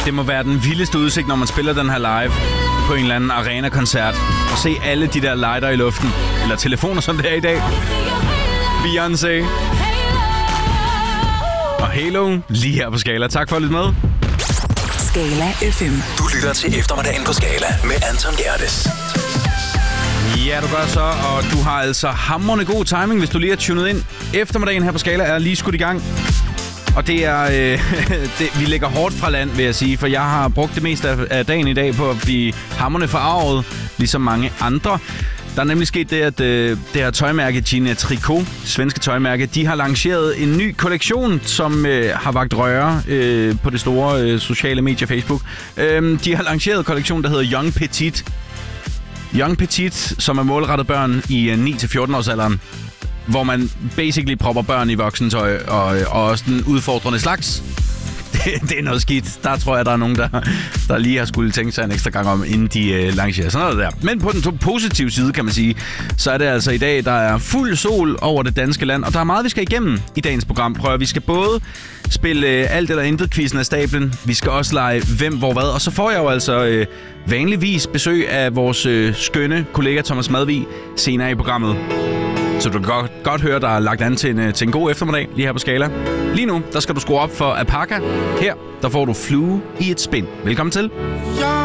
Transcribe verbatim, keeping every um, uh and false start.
Det må være den vildeste udsigt, når man spiller den her live på en eller anden arena-koncert. Og se alle de der lighter i luften. Eller telefoner, som det er i dag. Beyoncé. Og Halo lige her på Skala. Tak for at lytte med. Skala F M. Du lytter til eftermiddagen på Skala med Anton Gerdes. Ja, du gør så, og du har altså hamrende god timing, hvis du lige er tunet ind. Eftermiddagen her på Skala er lige skudt i gang. Og det er, øh, det, vi lægger hårdt fra land, vil jeg sige, for jeg har brugt det meste af, af dagen i dag på at blive hamrende forarvet, ligesom mange andre. Der er nemlig sket det, at øh, det her tøjmærke Gina Tricot, svenske tøjmærke, de har lanceret en ny kollektion, som øh, har vakt røre øh, på det store øh, sociale medie Facebook. Øh, de har lanceret en kollektion, der hedder Young Petite. Young Petite, som er målrettet børn i øh, ni til fjorten års alderen, hvor man basically propper børn i voksentøj og, og også den udfordrende slags. Det, det er noget skidt. Der tror jeg, der er nogen, der, der lige har skulle tænke sig en ekstra gang om, inden de øh, lancerer sådan noget der. Men på den positive side, kan man sige, så er det altså i dag, der er fuld sol over det danske land, og der er meget, vi skal igennem i dagens program. Prøv, vi skal både spille øh, alt eller intet quizzen af stablen, vi skal også lege hvem, hvor, hvad, og så får jeg jo altså øh, vanligvis besøg af vores øh, skønne kollega Thomas Madvig senere i programmet. Så du kan godt, godt høre, der er lagt an til en, til en god eftermiddag lige her på Skala. Lige nu, der skal du skrue op for Apaka. Her, der får du Flue i et spin. Velkommen til.